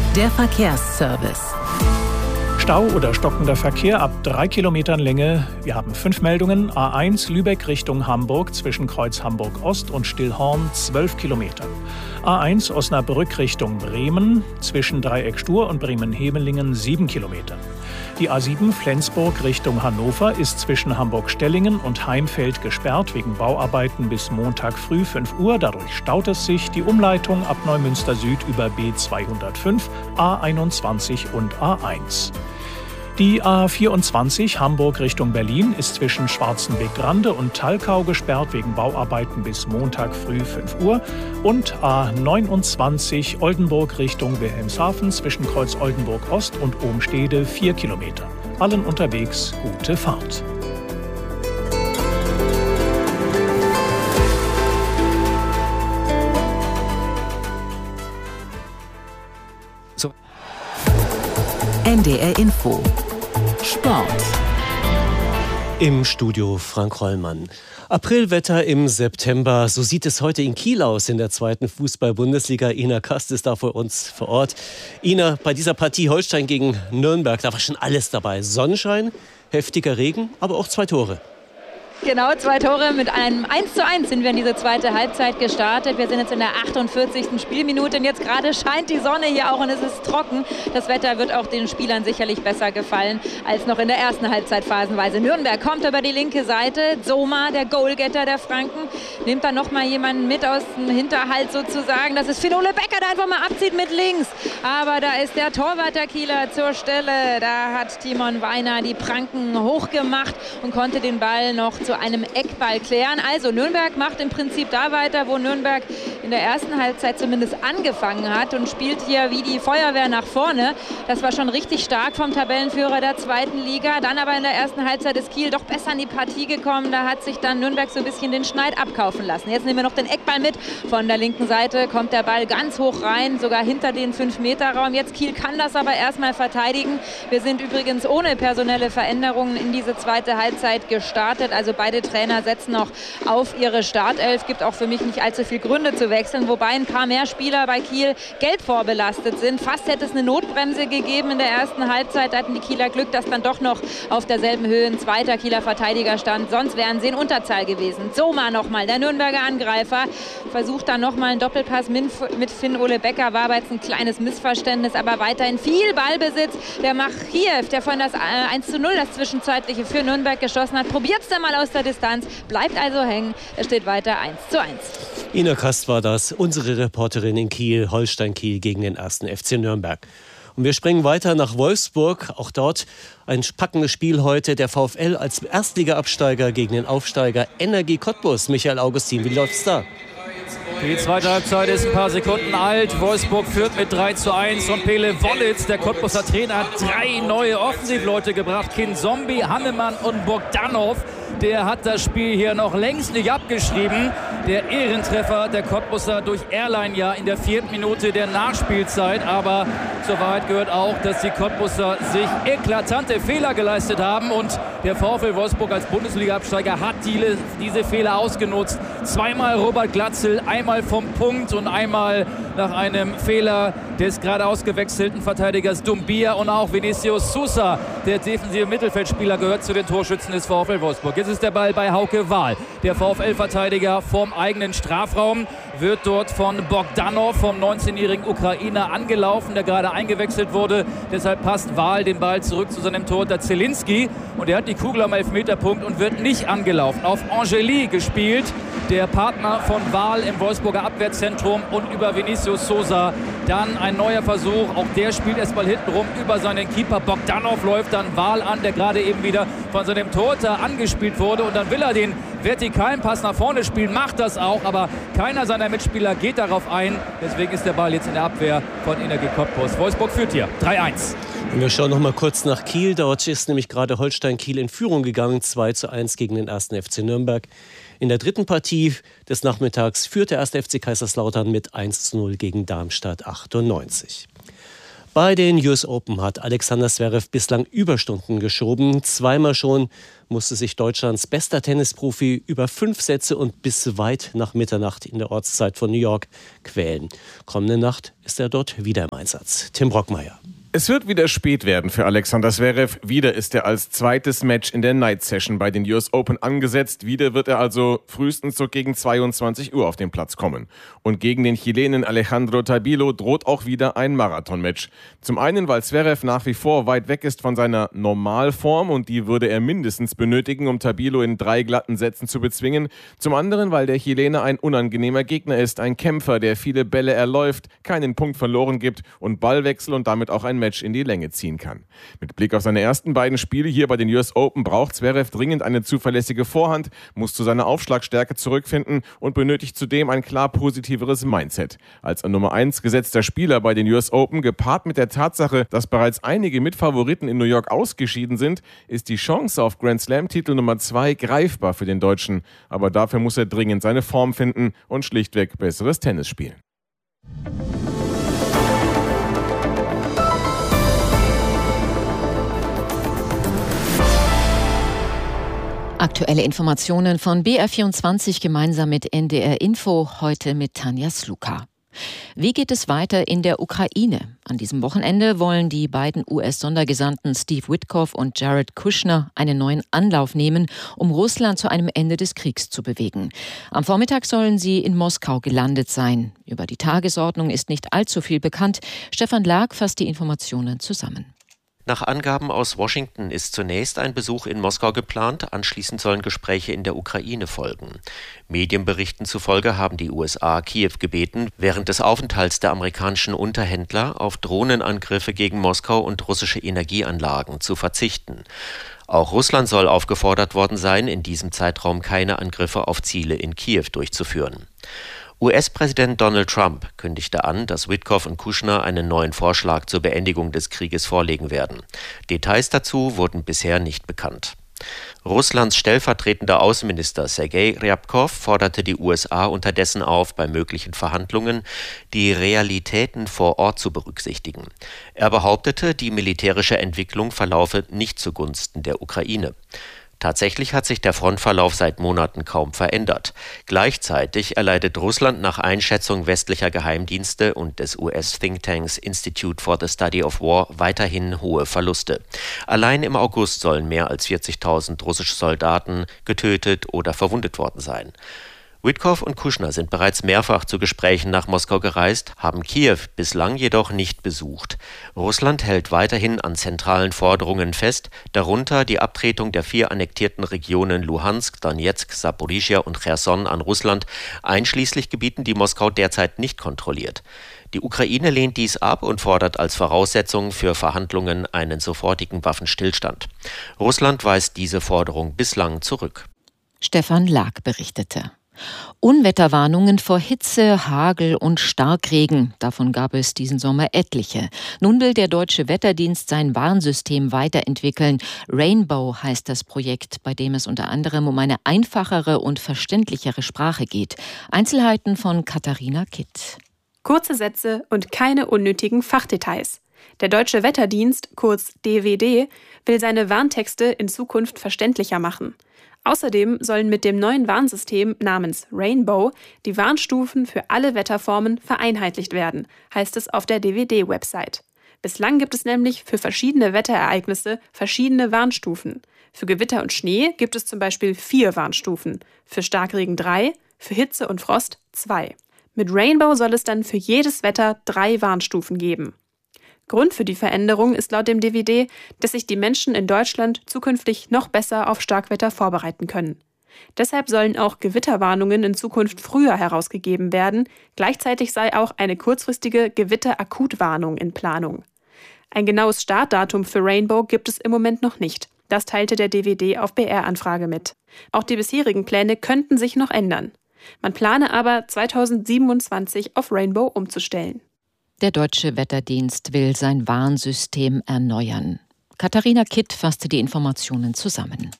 Der Verkehrsservice. Stau oder stockender Verkehr ab 3 Kilometern Länge. Wir haben 5 Meldungen. A1 Lübeck Richtung Hamburg zwischen Kreuz Hamburg Ost und Stillhorn 12 Kilometer. A1 Osnabrück Richtung Bremen zwischen Dreieck Stur und Bremen-Hemelingen 7 Kilometer. Die A7 Flensburg Richtung Hannover ist zwischen Hamburg-Stellingen und Heimfeld gesperrt wegen Bauarbeiten bis Montag früh 5 Uhr. Dadurch staut es sich. Die Umleitung ab Neumünster Süd über B205, A21 und A1. Die A24 Hamburg Richtung Berlin ist zwischen Schwarzenbeck-Grande und Thalkau gesperrt wegen Bauarbeiten bis Montag früh 5 Uhr. Und A29 Oldenburg Richtung Wilhelmshaven zwischen Kreuz Oldenburg Ost und Ohmstede 4 Kilometer. Allen unterwegs gute Fahrt. NDR Info. Sport. Im Studio Frank Rollmann. Aprilwetter im September, so sieht es heute in Kiel aus in der 2. Fußball-Bundesliga. Ina Kast ist da vor uns vor Ort. Ina, bei dieser Partie Holstein gegen Nürnberg, da war schon alles dabei. Sonnenschein, heftiger Regen, aber auch 2 Tore. Genau, 2 Tore mit einem 1:1 sind wir in diese zweite Halbzeit gestartet. Wir sind jetzt in der 48. Spielminute und jetzt gerade scheint die Sonne hier auch und es ist trocken. Das Wetter wird auch den Spielern sicherlich besser gefallen als noch in der ersten Halbzeit phasenweise. Nürnberg kommt über die linke Seite. Zoma, der Goalgetter der Franken, nimmt dann noch mal jemanden mit aus dem Hinterhalt sozusagen. Das ist Finn Ole Becker, der einfach mal abzieht mit links. Aber da ist der Torwart der Kieler zur Stelle. Da hat Timon Weiner die Pranken hochgemacht und konnte den Ball noch zu einem Eckball klären. Also Nürnberg macht im Prinzip da weiter, wo Nürnberg in der ersten Halbzeit zumindest angefangen hat und spielt hier wie die Feuerwehr nach vorne. Das war schon richtig stark vom Tabellenführer der 2. Liga. Dann aber in der ersten Halbzeit ist Kiel doch besser in die Partie gekommen. Da hat sich dann Nürnberg so ein bisschen den Schneid abkaufen lassen. Jetzt nehmen wir noch den Eckball mit. Von der linken Seite kommt der Ball ganz hoch rein, sogar hinter den 5-Meter-Raum. Jetzt Kiel kann das aber erstmal verteidigen. Wir sind übrigens ohne personelle Veränderungen in diese zweite Halbzeit gestartet. Also beide Trainer setzen noch auf ihre Startelf. Gibt auch für mich nicht allzu viel Gründe zu wechseln, wobei ein paar mehr Spieler bei Kiel gelb vorbelastet sind. Fast hätte es eine Notbremse gegeben in der ersten Halbzeit. Da hatten die Kieler Glück, dass dann doch noch auf derselben Höhe ein zweiter Kieler Verteidiger stand. Sonst wären sie in Unterzahl gewesen. Zoma nochmal, der Nürnberger Angreifer, versucht dann nochmal einen Doppelpass mit Finn Ole Becker. War aber jetzt ein kleines Missverständnis, aber weiterhin viel Ballbesitz. Der Machiev, der von das 1:0, das zwischenzeitliche für Nürnberg geschossen hat, probiert es dann mal aus der Distanz, bleibt also hängen. Es steht weiter 1:1. Ina Kast war das, unsere Reporterin in Kiel, Holstein-Kiel gegen den 1. FC Nürnberg. Und wir springen weiter nach Wolfsburg. Auch dort ein packendes Spiel heute. Der VfL als Erstliga-Absteiger gegen den Aufsteiger Energie Cottbus. Michael Augustin, wie läuft's da? Die zweite Halbzeit ist ein paar Sekunden alt. Wolfsburg führt mit 3:1 und Pele Wollitz, der Cottbuser Trainer, hat 3 neue Offensivleute gebracht. Kinzombie, Hannemann und Bogdanov. Der hat das Spiel hier noch längst nicht abgeschrieben. Der Ehrentreffer der Cottbuser durch Erlein ja in der 4. Minute der Nachspielzeit. Aber zur Wahrheit gehört auch, dass die Cottbuser sich eklatante Fehler geleistet haben. Und der VfL Wolfsburg als Bundesliga-Absteiger hat diese Fehler ausgenutzt. 2-mal Robert Glatzel, einmal vom Punkt und einmal nach einem Fehler des gerade ausgewechselten Verteidigers Doumbia und auch Vinicius Sousa, der defensive Mittelfeldspieler, gehört zu den Torschützen des VfL Wolfsburg. Jetzt ist der Ball bei Hauke Wahl. Der VfL-Verteidiger vorm eigenen Strafraum wird dort von Bogdanov, vom 19-jährigen Ukrainer, angelaufen, der gerade eingewechselt wurde. Deshalb passt Wahl den Ball zurück zu seinem Torhüter Zielinski und er hat die Kugel am Elfmeterpunkt und wird nicht angelaufen. Auf Angeli gespielt, der Partner von Wahl im Wolfsburger Abwehrzentrum, und über Vinicius Sousa dann ein neuer Versuch. Auch der spielt erstmal hintenrum über seinen Keeper. Bogdanov läuft dann Wahl an, der gerade eben wieder von seinem Torhüter angespielt wurde, und dann will er den vertikalen Pass nach vorne spielen, macht das auch, aber keiner seiner Mitspieler geht darauf ein. Deswegen ist der Ball jetzt in der Abwehr von Energie Cottbus. Wolfsburg führt hier 3:1. Und wir schauen noch mal kurz nach Kiel. Dort ist nämlich gerade Holstein-Kiel in Führung gegangen, 2:1 gegen den 1. FC Nürnberg. In der dritten Partie des Nachmittags führt der 1. FC Kaiserslautern mit 1:0 gegen Darmstadt 98. Bei den US Open hat Alexander Zverev bislang Überstunden geschoben. Zweimal schon musste sich Deutschlands bester Tennisprofi über 5 Sätze und bis weit nach Mitternacht in der Ortszeit von New York quälen. Kommende Nacht ist er dort wieder im Einsatz. Tim Brockmeier. Es wird wieder spät werden für Alexander Zverev. Wieder ist er als zweites Match in der Night Session bei den US Open angesetzt. Wieder wird er also frühestens so gegen 22 Uhr auf den Platz kommen. Und gegen den Chilenen Alejandro Tabilo droht auch wieder ein Marathonmatch. Zum einen, weil Zverev nach wie vor weit weg ist von seiner Normalform und die würde er mindestens benötigen, um Tabilo in 3 glatten Sätzen zu bezwingen. Zum anderen, weil der Chilene ein unangenehmer Gegner ist, ein Kämpfer, der viele Bälle erläuft, keinen Punkt verloren gibt und Ballwechsel und damit auch ein Match in die Länge ziehen kann. Mit Blick auf seine ersten beiden Spiele hier bei den US Open braucht Zverev dringend eine zuverlässige Vorhand, muss zu seiner Aufschlagstärke zurückfinden und benötigt zudem ein klar positiveres Mindset. Als an Nummer 1 gesetzter Spieler bei den US Open, gepaart mit der Tatsache, dass bereits einige Mitfavoriten in New York ausgeschieden sind, ist die Chance auf Grand Slam-Titel Nummer 2 greifbar für den Deutschen. Aber dafür muss er dringend seine Form finden und schlichtweg besseres Tennis spielen. Aktuelle Informationen von BR24 gemeinsam mit NDR Info, heute mit Tanja Sluka. Wie geht es weiter in der Ukraine? An diesem Wochenende wollen die beiden US-Sondergesandten Steve Witkoff und Jared Kushner einen neuen Anlauf nehmen, um Russland zu einem Ende des Kriegs zu bewegen. Am Vormittag sollen sie in Moskau gelandet sein. Über die Tagesordnung ist nicht allzu viel bekannt. Stefan Lag fasst die Informationen zusammen. Nach Angaben aus Washington ist zunächst ein Besuch in Moskau geplant, anschließend sollen Gespräche in der Ukraine folgen. Medienberichten zufolge haben die USA Kiew gebeten, während des Aufenthalts der amerikanischen Unterhändler auf Drohnenangriffe gegen Moskau und russische Energieanlagen zu verzichten. Auch Russland soll aufgefordert worden sein, in diesem Zeitraum keine Angriffe auf Ziele in Kiew durchzuführen. US-Präsident Donald Trump kündigte an, dass Witkoff und Kushner einen neuen Vorschlag zur Beendigung des Krieges vorlegen werden. Details dazu wurden bisher nicht bekannt. Russlands stellvertretender Außenminister Sergei Ryabkov forderte die USA unterdessen auf, bei möglichen Verhandlungen die Realitäten vor Ort zu berücksichtigen. Er behauptete, die militärische Entwicklung verlaufe nicht zugunsten der Ukraine. Tatsächlich hat sich der Frontverlauf seit Monaten kaum verändert. Gleichzeitig erleidet Russland nach Einschätzung westlicher Geheimdienste und des US-Thinktanks Institute for the Study of War weiterhin hohe Verluste. Allein im August sollen mehr als 40.000 russische Soldaten getötet oder verwundet worden sein. Witkoff und Kushner sind bereits mehrfach zu Gesprächen nach Moskau gereist, haben Kiew bislang jedoch nicht besucht. Russland hält weiterhin an zentralen Forderungen fest, darunter die Abtretung der 4 annektierten Regionen Luhansk, Donetsk, Saporischschja und Cherson an Russland, einschließlich Gebieten, die Moskau derzeit nicht kontrolliert. Die Ukraine lehnt dies ab und fordert als Voraussetzung für Verhandlungen einen sofortigen Waffenstillstand. Russland weist diese Forderung bislang zurück. Stefan Lag berichtete. Unwetterwarnungen vor Hitze, Hagel und Starkregen. Davon gab es diesen Sommer etliche. Nun will der Deutsche Wetterdienst sein Warnsystem weiterentwickeln. Rainbow heißt das Projekt, bei dem es unter anderem um eine einfachere und verständlichere Sprache geht. Einzelheiten von Katharina Kitt. Kurze Sätze und keine unnötigen Fachdetails. Der Deutsche Wetterdienst, kurz DWD, will seine Warntexte in Zukunft verständlicher machen. Außerdem sollen mit dem neuen Warnsystem namens Rainbow die Warnstufen für alle Wetterformen vereinheitlicht werden, heißt es auf der DWD-Website. Bislang gibt es nämlich für verschiedene Wetterereignisse verschiedene Warnstufen. Für Gewitter und Schnee gibt es zum Beispiel 4 Warnstufen, für Starkregen 3, für Hitze und Frost 2. Mit Rainbow soll es dann für jedes Wetter 3 Warnstufen geben. Grund für die Veränderung ist laut dem DWD, dass sich die Menschen in Deutschland zukünftig noch besser auf Starkwetter vorbereiten können. Deshalb sollen auch Gewitterwarnungen in Zukunft früher herausgegeben werden. Gleichzeitig sei auch eine kurzfristige Gewitterakutwarnung in Planung. Ein genaues Startdatum für Rainbow gibt es im Moment noch nicht. Das teilte der DWD auf BR-Anfrage mit. Auch die bisherigen Pläne könnten sich noch ändern. Man plane aber, 2027 auf Rainbow umzustellen. Der Deutsche Wetterdienst will sein Warnsystem erneuern. Katharina Kitt fasste die Informationen zusammen.